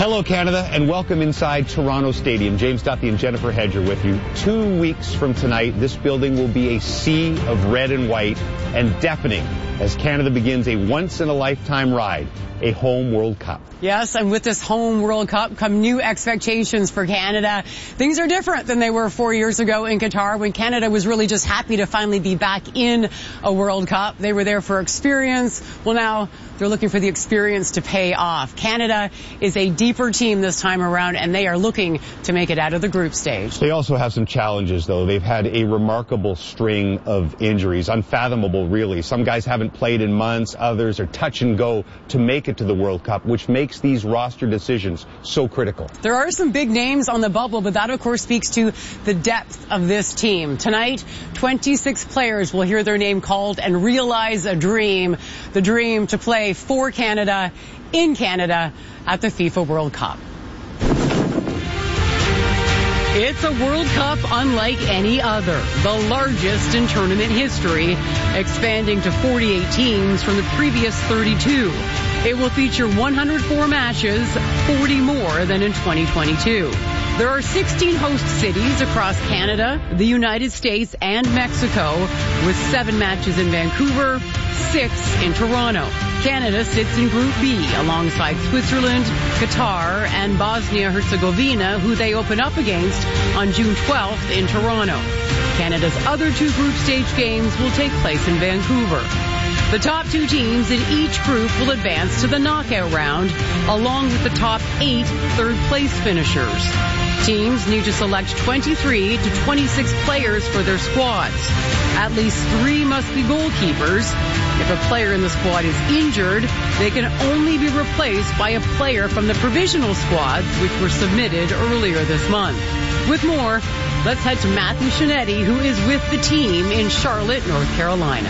Hello, Canada, and welcome inside Toronto Stadium. James Duffy and Jennifer Hedger with you. 2 weeks from tonight, this building will be a sea of red and white and deafening as Canada begins a once-in-a-lifetime ride, a home World Cup. Yes, and with this home World Cup come new expectations for Canada. Things are different than they were 4 years ago in Qatar when Canada was really just happy to finally be back in a World Cup. They were there for experience. Well, now they're looking for the experience to pay off. Canada is a deeper team this time around, and they are looking to make it out of the group stage. They also have some challenges, though. They've had a remarkable string of injuries, unfathomable, really. Some guys haven't played in months. Others are touch and go to make it to the World Cup, which makes these roster decisions so critical. There are some big names on the bubble, but that, of course, speaks to the depth of this team. Tonight, 26 players will hear their name called and realize a dream, the dream to play for Canada, in Canada, at the FIFA World Cup. It's a World Cup unlike any other, the largest in tournament history, expanding to 48 teams from the previous 32. It will feature 104 matches, 40 more than in 2022. There are 16 host cities across Canada, the United States, and Mexico, with 7 matches in Vancouver, 6 in Toronto. Canada sits in Group B alongside Switzerland, Qatar, and Bosnia-Herzegovina, who they open up against on June 12th in Toronto. Canada's other 2 group stage games will take place in Vancouver. The top 2 teams in each group will advance to the knockout round, along with the top 8 third-place finishers. Teams need to select 23 to 26 players for their squads. At least 3 must be goalkeepers. If a player in the squad is injured, they can only be replaced by a player from the provisional squads, which were submitted earlier this month. With more, let's head to Matthew Shinetti, who is with the team in Charlotte, North Carolina.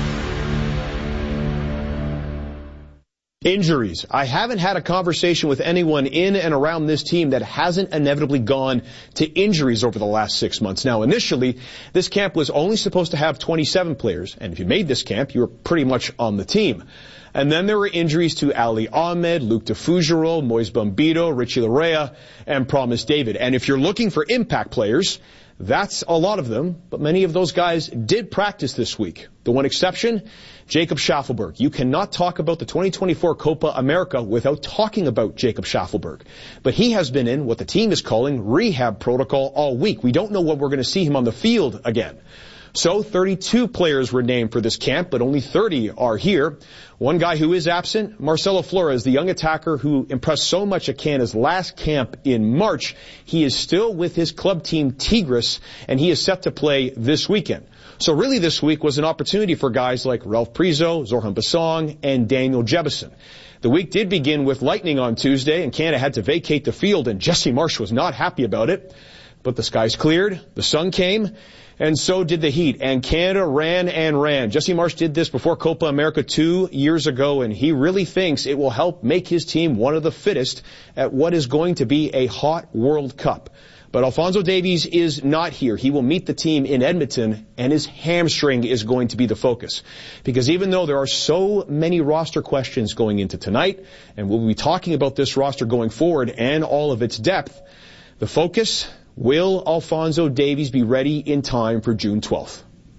Injuries. I haven't had a conversation with anyone in and around this team that hasn't inevitably gone to injuries over the last 6 months. Now, initially, this camp was only supposed to have 27 players, and if you made this camp, you were pretty much on the team. And then there were injuries to Ali Ahmed, Luke de Fugero, Moise Bombito, Richie Larea, and Promise David. And if you're looking for impact players, that's a lot of them, but many of those guys did practice this week. The one exception, Jacob Schaffelberg. You cannot talk about the 2024 Copa America without talking about Jacob Schaffelberg. But he has been in what the team is calling rehab protocol all week. We don't know when we're going to see him on the field again. So 32 players were named for this camp, but only 30 are here. One guy who is absent, Marcelo Flores, the young attacker who impressed so much at Canada's last camp in March. He is still with his club team Tigres, and he is set to play this weekend. So really this week was an opportunity for guys like Ralph Prizo, Zorhan Basong, and Daniel Jebison. The week did begin with lightning on Tuesday, and Canada had to vacate the field, and Jesse Marsh was not happy about it. But the skies cleared, the sun came, and so did the heat, and Canada ran and ran. Jesse Marsh did this before Copa America 2 years ago, and he really thinks it will help make his team one of the fittest at what is going to be a hot World Cup. But Alphonso Davies is not here. He will meet the team in Edmonton, and his hamstring is going to be the focus. Because even though there are so many roster questions going into tonight, and we'll be talking about this roster going forward and all of its depth, the focus, will Alphonso Davies be ready in time for June 12th?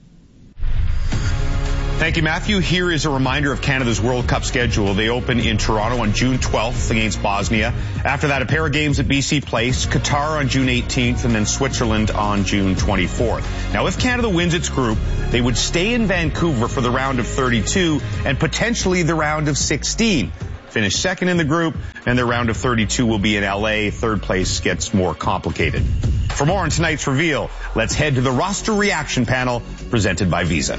Thank you, Matthew. Here is a reminder of Canada's World Cup schedule. They open in Toronto on June 12th against Bosnia. After that, a pair of games at BC Place, Qatar on June 18th, and then Switzerland on June 24th. Now, if Canada wins its group, they would stay in Vancouver for the round of 32 and potentially the round of 16. Finish second in the group, and their round of 32 will be in LA. Third place gets more complicated. For more on tonight's reveal, let's head to the roster reaction panel presented by Visa.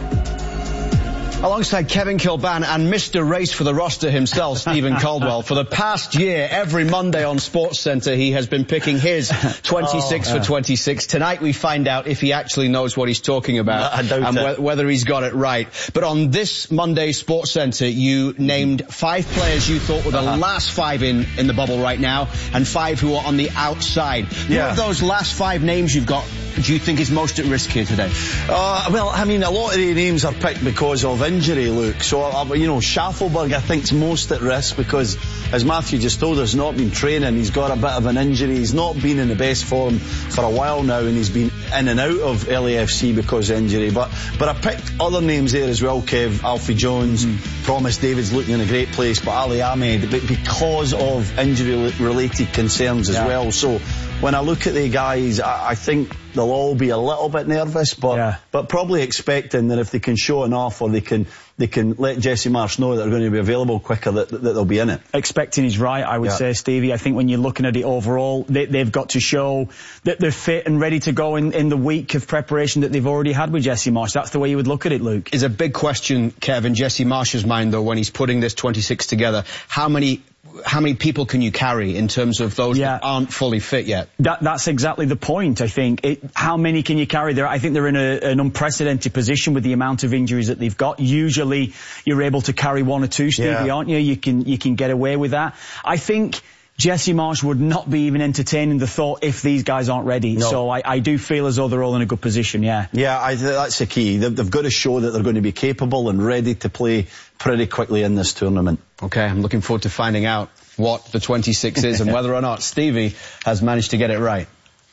Alongside Kevin Kilban and Mr. Race for the roster himself, Stephen Caldwell. For the past year, every Monday on SportsCenter, he has been picking his 26 for 26. Tonight we find out if he actually knows what he's talking about and whether he's got it right. But on this Monday SportsCenter, you named 5 players you thought were the last 5 in the bubble right now, and 5 who are on the outside. Who of those last 5 names you've got do you think is most at risk here today? Well, I mean, a lot of the names are picked because of injury, Luke. So, Schaffelberg, I think, is most at risk because, as Matthew just told us, not been training. He's got a bit of an injury. He's not been in the best form for a while now, and he's been in and out of LAFC because of injury. But I picked other names there as well, Kev. Alfie Jones, Promise David's looking in a great place, but Ali Ahmed, because of injury-related concerns as well. So when I look at the guys, I think they'll all be a little bit nervous, but probably expecting that if they can show enough, or they can let Jesse Marsch know that they're going to be available quicker, that they'll be in it. Expecting is right, I would say, Stevie. I think when you're looking at it overall, they've got to show that they're fit and ready to go in the week of preparation that they've already had with Jesse Marsch. That's the way you would look at it, Luke. Is a big question, Kevin, Jesse Marsch's mind, though, when he's putting this 26 together. How many people can you carry in terms of those that aren't fully fit yet? That's exactly the point, I think. How many can you carry there? I think they're in an unprecedented position with the amount of injuries that they've got. Usually you're able to carry one or two, Stevie, aren't you? You can get away with that. I think Jesse Marsch would not be even entertaining the thought if these guys aren't ready. No. So I do feel as though they're all in a good position, that's the key. They've got to show that they're going to be capable and ready to play pretty quickly in this tournament. Okay, I'm looking forward to finding out what the 26 is and whether or not Stevie has managed to get it right.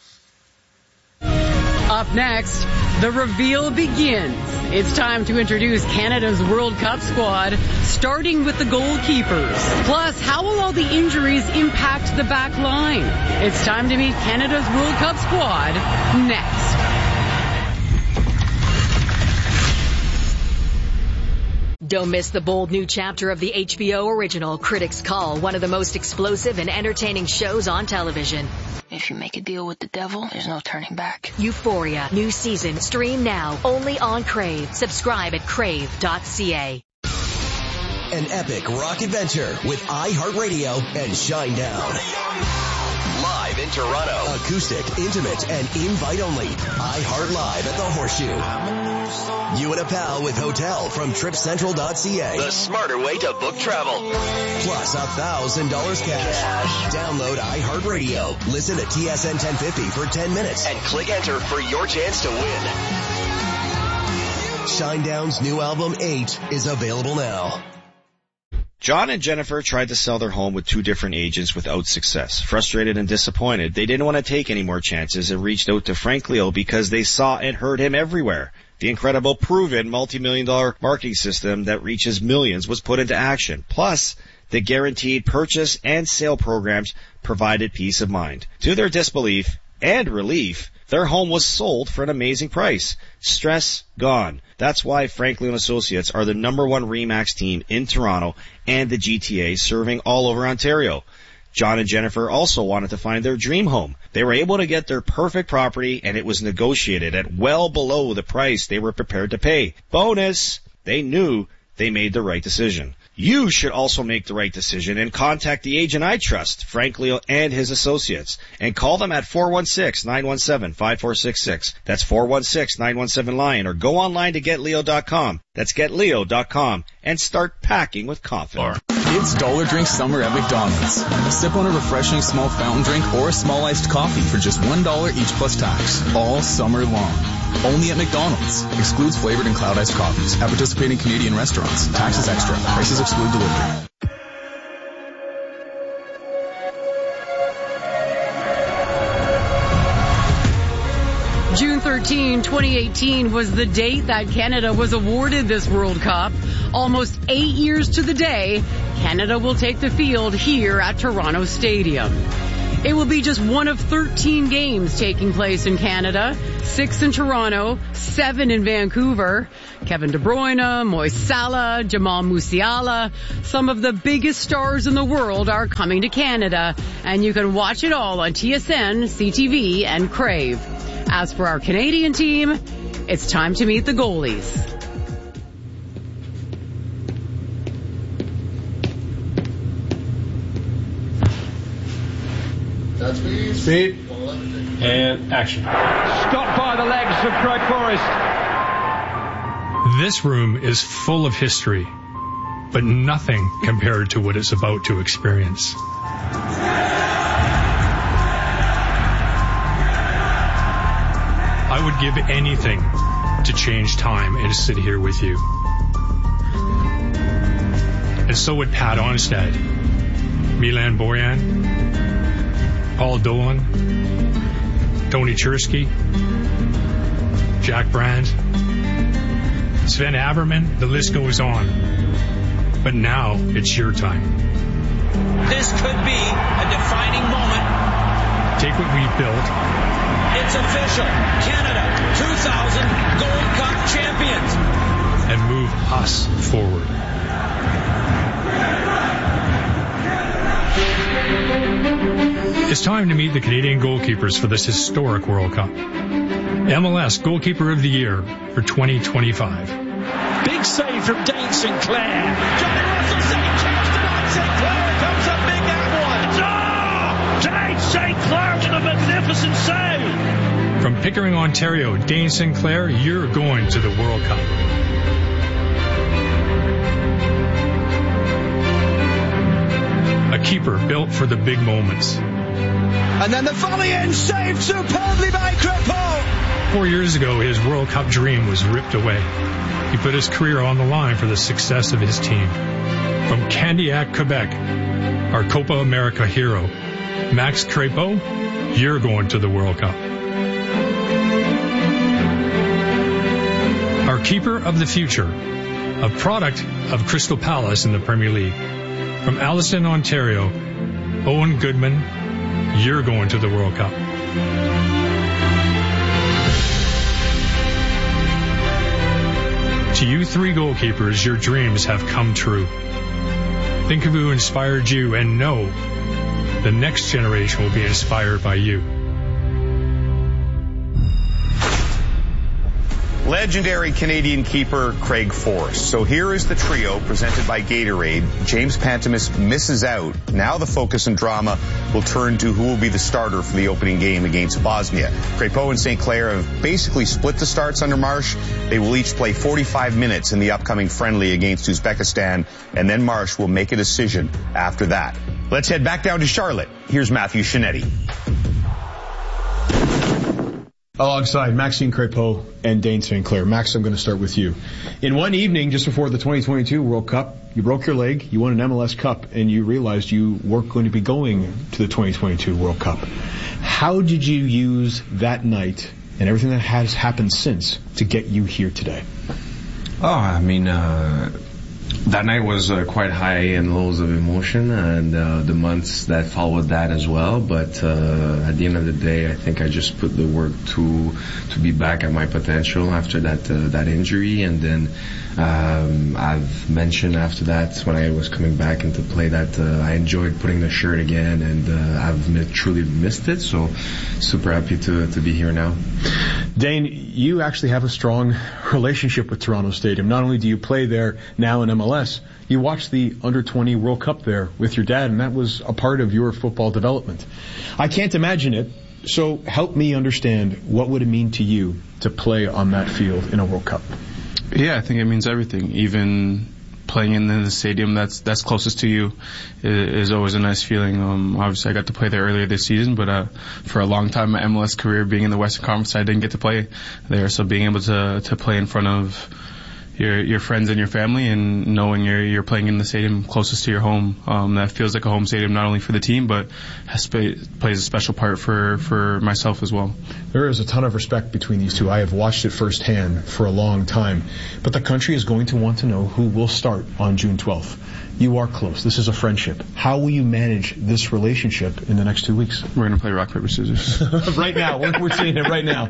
Up next, the reveal begins. It's time to introduce Canada's World Cup squad, starting with the goalkeepers. Plus, how will all the injuries impact the back line? It's time to meet Canada's World Cup squad next. Don't miss the bold new chapter of the HBO original Critics Call, one of the most explosive and entertaining shows on television. If you make a deal with the devil, there's no turning back. Euphoria, new season, stream now, only on Crave. Subscribe at crave.ca. An epic rock adventure with iHeartRadio and Shinedown. Live in Toronto. Acoustic, intimate, and invite-only. iHeart Live at the Horseshoe. You and a pal with hotel from TripCentral.ca. The smarter way to book travel. Plus $1,000 cash. Download iHeartRadio. Listen to TSN 1050 for 10 minutes. And click enter for your chance to win. Shinedown's new album, 8, is available now. John and Jennifer tried to sell their home with 2 different agents without success. Frustrated and disappointed, they didn't want to take any more chances and reached out to Frank Leo because they saw and heard him everywhere. The incredible, proven, multi-million-dollar marketing system that reaches millions was put into action. Plus, the guaranteed purchase and sale programs provided peace of mind. To their disbelief and relief, their home was sold for an amazing price. Stress gone. That's why Frank Leo & Associates are the #1 RE/MAX team in Toronto and the GTA, serving all over Ontario. John and Jennifer also wanted to find their dream home. They were able to get their perfect property, and it was negotiated at well below the price they were prepared to pay. Bonus! They knew they made the right decision. You should also make the right decision and contact the agent I trust, Frank Leo and his associates, and call them at 416-917-5466. That's 416-917-LION, or go online to GetLeo.com. That's GetLeo.com, and start packing with confidence. It's Dollar Drink Summer at McDonald's. Sip on a refreshing small fountain drink or a small iced coffee for just $1 each plus tax, all summer long. Only at McDonald's. Excludes flavored and cloud iced coffees at participating Canadian restaurants. Taxes extra. Prices exclude delivery. June 13, 2018 was the date that Canada was awarded this World Cup. Almost 8 years to the day, Canada will take the field here at Toronto Stadium. It will be just one of 13 games taking place in Canada, 6 in Toronto, 7 in Vancouver. Kevin De Bruyne, Moise Salah, Jamal Musiala, some of the biggest stars in the world are coming to Canada, and you can watch it all on TSN, CTV, and Crave. As for our Canadian team, it's time to meet the goalies. Speed. And action. Stopped by the legs of Craig Forrest. This room is full of history, but nothing compared to what it's about to experience. I would give anything to change time and to sit here with you. And so would Pat Onstad, Milan Borjan, Paul Dolan, Tony Chersky, Jack Brand, Sven Averman, the list goes on. But now it's your time. This could be a defining moment. Take what we've built. It's official. Canada, 2000 Gold Cup champions. And move us forward. It's time to meet the Canadian goalkeepers for this historic World Cup. MLS Goalkeeper of the Year for 2025. Big save from Dane Sinclair. Johnny Russell saying chance tonight. Sinclair comes up big that one. Oh! Dane Sinclair with a magnificent save. From Pickering, Ontario, Dane Sinclair, you're going to the World Cup. A keeper built for the big moments. And then the volley in, saved superbly by Crépeau. 4 years ago, his World Cup dream was ripped away. He put his career on the line for the success of his team. From Candiac, Quebec, our Copa America hero, Max Crépeau, you're going to the World Cup. Our keeper of the future, a product of Crystal Palace in the Premier League. From Alliston, Ontario, Owen Goodman, you're going to the World Cup. To you three goalkeepers, your dreams have come true. Think of who inspired you and know the next generation will be inspired by you. Legendary Canadian keeper Craig Forrest. So here is the trio presented by Gatorade. James Pantemis misses out. Now the focus and drama will turn to who will be the starter for the opening game against Bosnia. Crépeau and St. Clair have basically split the starts under Marsh. They will each play 45 minutes in the upcoming friendly against Uzbekistan, and then Marsh will make a decision after that. Let's head back down to Charlotte. Here's Matthew Shinetti. Alongside Maxime Crépeau and Dane St. Clair. Max, I'm going to start with you. In one evening, just before the 2022 World Cup, you broke your leg, you won an MLS Cup, and you realized you weren't going to be going to the 2022 World Cup. How did you use that night and everything that has happened since to get you here today? That night was quite high in lows of emotion, and the months that followed that as well. But at the end of the day, I think I just put the work to be back at my potential after that injury. And then I've mentioned after that, when I was coming back into play, that I enjoyed putting the shirt again, and I've truly missed it. So super happy to be here now. Dane, you actually have a strong relationship with Toronto Stadium. Not only do you play there now in MLS, you watched the Under-20 World Cup there with your dad, and that was a part of your football development. I can't imagine it, so help me understand, what would it mean to you to play on that field in a World Cup? Yeah, I think it means everything. Even playing in the stadium that's closest to you is always a nice feeling. Obviously, I got to play there earlier this season, but for a long time, my MLS career being in the Western Conference, I didn't get to play there. So being able to play in front of your friends and your family, and knowing you're playing in the stadium closest to your home, that feels like a home stadium, not only for the team, but plays a special part for myself as well. There is a ton of respect between these two. I have watched it firsthand for a long time. But the country is going to want to know who will start on June 12th. You are close. This is a friendship. How will you manage this relationship in the next 2 weeks? We're going to play rock, paper, scissors. Right now. We're seeing it right now.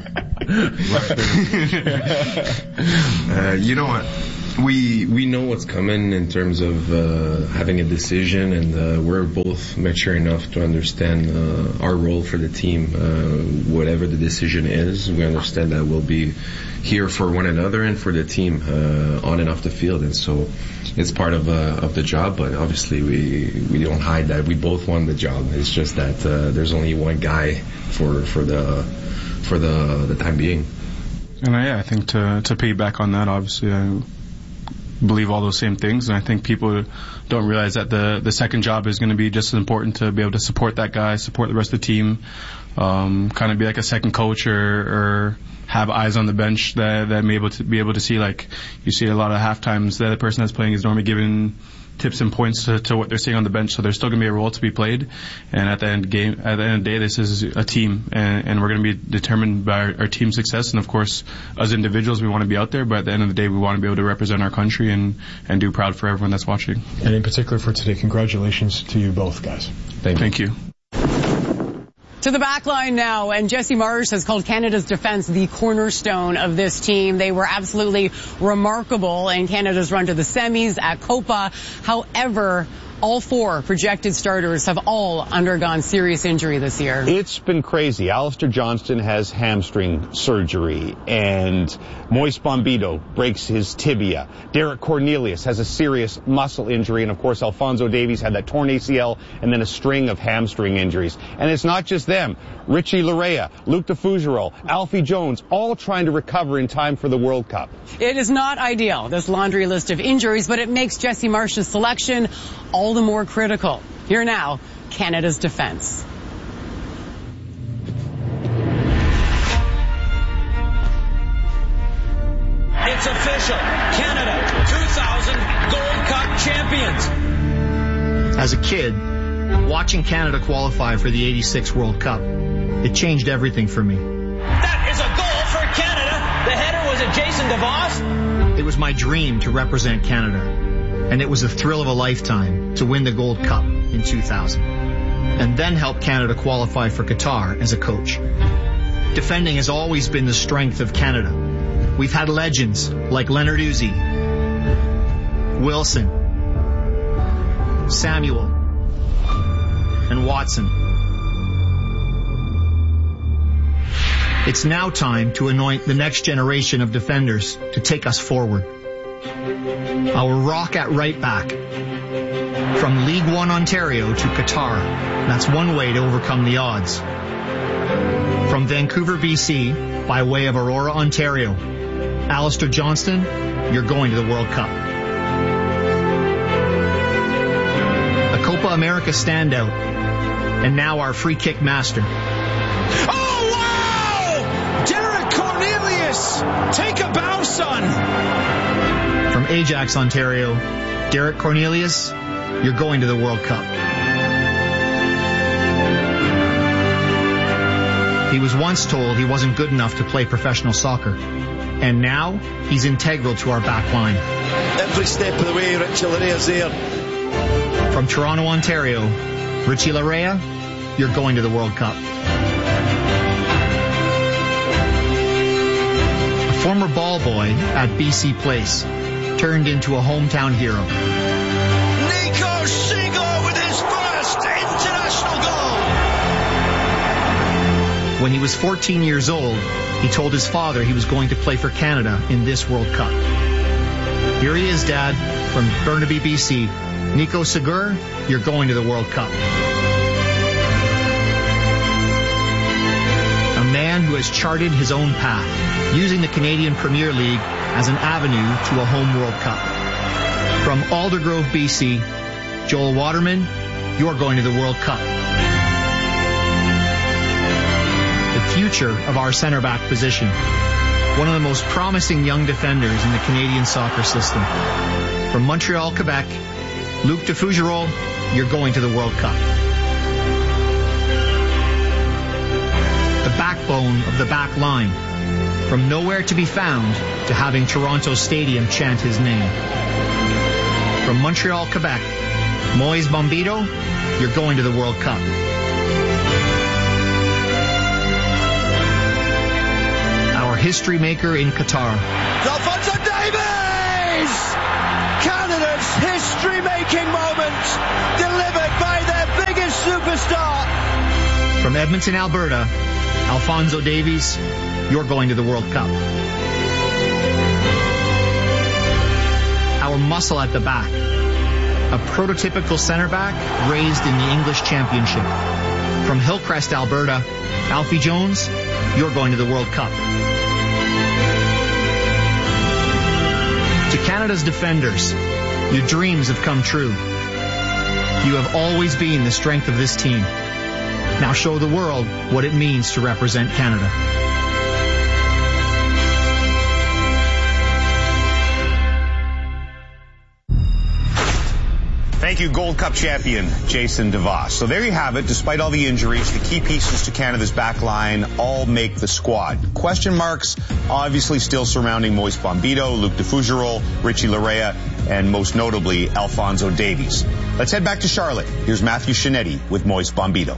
You know what? We know what's coming in terms of having a decision, and we're both mature enough to understand our role for the team. Whatever the decision is, we understand that we'll be here for one another and for the team on and off the field, and so it's part of the job. But obviously, we don't hide that we both won the job. It's just that there's only one guy for the time being. And I think to piggyback on that, obviously, believe all those same things. And I think people don't realize that the second job is going to be just as important, to be able to support that guy, support the rest of the team, kind of be like a second coach or have eyes on the bench that may be able to see. Like you see a lot of half times, the other person that's playing is normally given tips and points to what they're seeing on the bench. So there's still going to be a role to be played. And at the end of the day, this is a team, and we're going to be determined by our team success. And of course, as individuals, we want to be out there, but at the end of the day, we want to be able to represent our country and do proud for everyone that's watching. And in particular for today, congratulations to you both, guys. Thank you. To the back line now, and Jesse Marsh has called Canada's defense the cornerstone of this team. They were absolutely remarkable in Canada's run to the semis at Copa. However, all 4 projected starters have all undergone serious injury this year. It's been crazy. Alistair Johnston has hamstring surgery, and Moise Bombito breaks his tibia. Derek Cornelius has a serious muscle injury, and of course Alphonso Davies had that torn ACL and then a string of hamstring injuries. And it's not just them. Richie Laryea, Luke DeFougerolles, Alfie Jones, all trying to recover in time for the World Cup. It is not ideal, this laundry list of injuries, but it makes Jesse Marsh's selection all the more critical. Here now, Canada's defense. It's official. Canada, 2000 Gold Cup champions. As a kid, watching Canada qualify for the '86 World Cup, it changed everything for me. That is a goal for Canada. The header was a Jason DeVos. It was my dream to represent Canada, and it was a thrill of a lifetime to win the Gold Cup in 2000, and then help Canada qualify for Qatar as a coach. Defending has always been the strength of Canada. We've had legends like Leonard Uzi, Wilson, Samuel, and Watson. It's now time to anoint the next generation of defenders to take us forward. Our rock at right back. From League One Ontario to Qatar, that's one way to overcome the odds. From Vancouver, BC, by way of Aurora, Ontario, Alistair Johnston, you're going to the World Cup. A Copa America standout, and now our free kick master. Oh, wow! Derek Cornelius! Take a bow, son! From Ajax, Ontario, Derek Cornelius, you're going to the World Cup. He was once told he wasn't good enough to play professional soccer. And now, he's integral to our back line. Every step of the way, Richie Laryea's there. From Toronto, Ontario, Richie Laryea, you're going to the World Cup. A former ball boy at BC Place turned into a hometown hero. Nico Seago with his first international goal! When he was 14 years old, he told his father he was going to play for Canada in this World Cup. Here he is, Dad, from Burnaby, BC. Nico Seago, you're going to the World Cup. A man who has charted his own path, using the Canadian Premier League as an avenue to a home World Cup. From Aldergrove, BC, Joel Waterman, you're going to the World Cup. The future of our center back position. One of the most promising young defenders in the Canadian soccer system. From Montreal, Quebec, Luke DeFougerolles, you're going to the World Cup. The backbone of the back line. From nowhere to be found to having Toronto Stadium chant his name. From Montreal, Quebec, Moise Bombito, you're going to the World Cup. Our history maker in Qatar. Alphonso Davies! Canada's history-making moment delivered by their biggest superstar. From Edmonton, Alberta, Alphonso Davies, you're going to the World Cup. Our muscle at the back. A prototypical center back raised in the English Championship. From Hillcrest, Alberta, Alfie Jones, you're going to the World Cup. To To Canada's defenders, your dreams have come true. You have always been the strength of this team. Now show the world what it means to represent Canada. Thank you, Gold Cup champion Jason DeVos. So there you have it. Despite all the injuries, the key pieces to Canada's back line all make the squad. Question marks obviously still surrounding Moise Bombito, Luc de Fougerolles, Richie Laryea, and most notably Alphonso Davies. Let's head back to Charlotte. Here's Matthew Shinetti with Moise Bombito.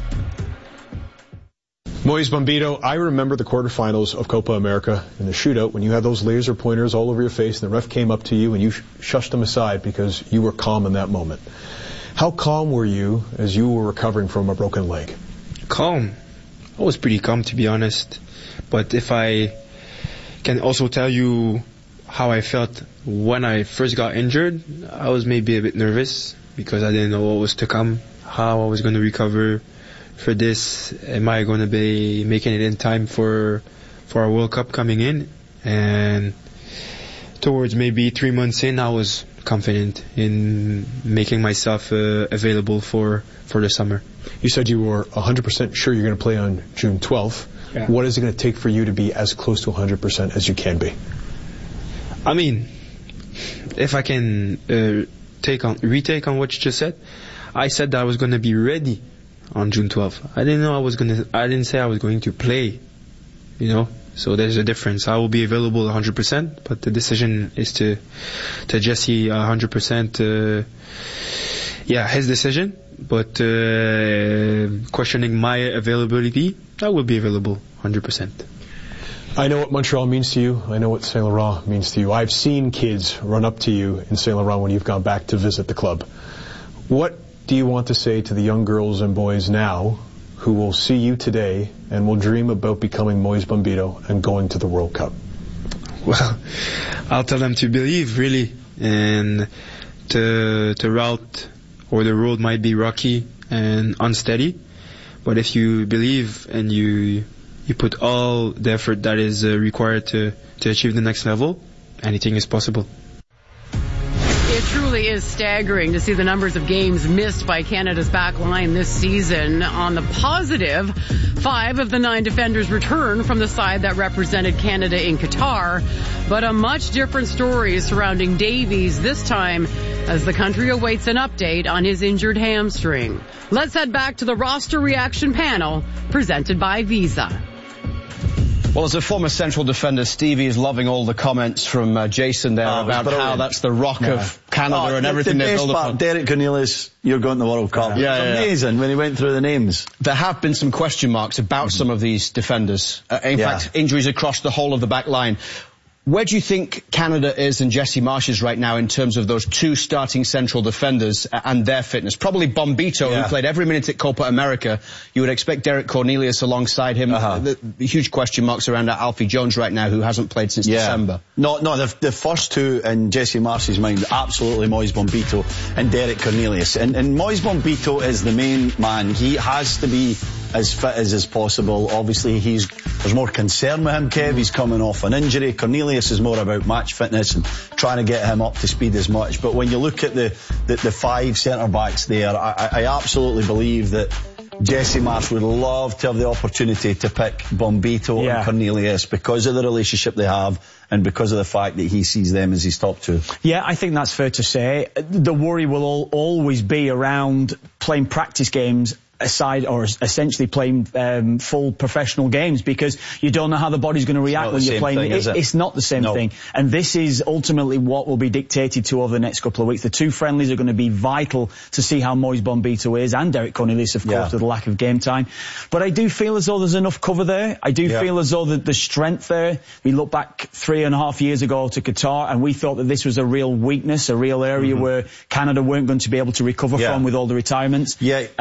Moise Bombito, I remember the quarterfinals of Copa America in the shootout when you had those laser pointers all over your face and the ref came up to you and you shushed them aside because you were calm in that moment. How calm were you as you were recovering from a broken leg? Calm. I was pretty calm, to be honest. But if I can also tell you how I felt when I first got injured, I was maybe a bit nervous because I didn't know what was to come, how I was going to recover for this. Am I going to be making it in time for our World Cup coming in? And towards maybe 3 months in, I was confident in making myself available for the summer. You said you were 100% sure you're going to play on June 12th. Yeah. What is it going to take for you to be as close to 100% as you can be? I mean, if I can retake on what you just said, I said that I was going to be ready on June 12th. I didn't say I was going to play, so there's a difference. I will be available 100%, but the decision is to Jesse 100%, his decision, but questioning my availability, I will be available 100%. I know what Montreal means to you. I know what Saint Laurent means to you. I've seen kids run up to you in Saint Laurent when you've gone back to visit the club. What do you want to say to the young girls and boys now who will see you today and will dream about becoming Moise Bombito and going to the World Cup? Well, I'll tell them to believe, really, and the route or the road might be rocky and unsteady, but if you believe and you put all the effort that is required to achieve the next level, anything is possible. It truly is staggering to see the numbers of games missed by Canada's back line this season. On the positive, 5 of the 9 defenders return from the side that represented Canada in Qatar. But a much different story surrounding Davies this time as the country awaits an update on his injured hamstring. Let's head back to the roster reaction panel presented by Visa. Well, as a former central defender, Stevie is loving all the comments from Jason there about how that's the rock of Canada and everything they build upon. Derek Cornelius, you're going to the World Cup. Yeah, it's amazing when he went through the names. There have been some question marks about some of these defenders. In fact, injuries across the whole of the back line. Where do you think Canada is and Jesse Marsch is right now in terms of those 2 starting central defenders and their fitness? Probably Bombito, who played every minute at Copa America. You would expect Derek Cornelius alongside him. The huge question marks around Alfie Jones right now, who hasn't played since December. No, the first 2 in Jesse Marsch's mind, absolutely Moise Bombito and Derek Cornelius. And Moise Bombito is the main man. He has to be as fit as possible. Obviously, there's more concern with him, Kev. He's coming off an injury. Cornelius is more about match fitness and trying to get him up to speed as much. But when you look at the 5 centre-backs there, I absolutely believe that Jesse Marsch would love to have the opportunity to pick Bombito and Cornelius because of the relationship they have and because of the fact that he sees them as his top 2. Yeah, I think that's fair to say. The worry will always be around playing practice games aside, or essentially playing full professional games, because you don't know how the body's going to react when you're playing. It's not the same thing. And this is ultimately what will be dictated to over the next couple of weeks. The 2 friendlies are going to be vital to see how Moise Bombito is, and Derek Cornelius, of course, with the lack of game time. But I do feel as though there's enough cover there. I do feel as though the strength there. We look back 3.5 years ago to Qatar, and we thought that this was a real weakness, a real area where Canada weren't going to be able to recover from with all the retirements.